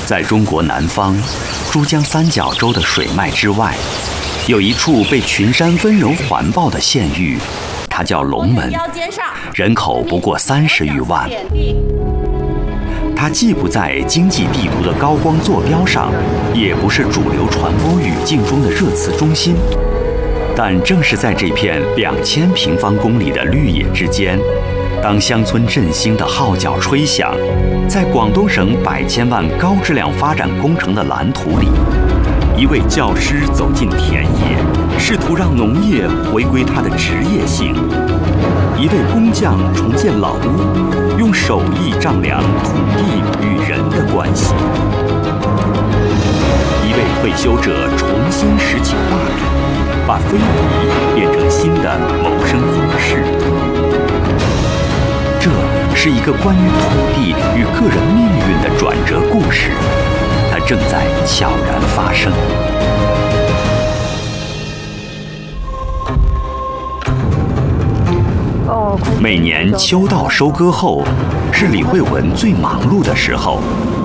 在中国南方珠江三角洲的水脉之外，有一处被群山温柔环抱的县域，它叫龙门，人口不过30余万。它既不在经济地图的高光坐标上，也不是主流传播语境中的热词中心，但正是在这片2000平方公里的绿野之间，当乡村振兴的号角吹响，在广东省100千万高质量发展工程的蓝图里，一位教师走进田野，试图让农业回归它的职业性；一位工匠重建老屋，用手艺丈量土地与人的关系；一位退休者重新拾起画笔，把非遗变成新的谋生方式。这是一个关于土地与个人命运的转折故事，它正在悄然发生。每年秋稻收割后，是李慧文最忙碌的时候。